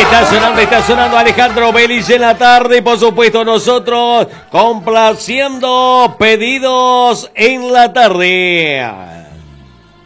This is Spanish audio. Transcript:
Está sonando Alejandro Belis en la tarde y por supuesto nosotros complaciendo pedidos en la tarde.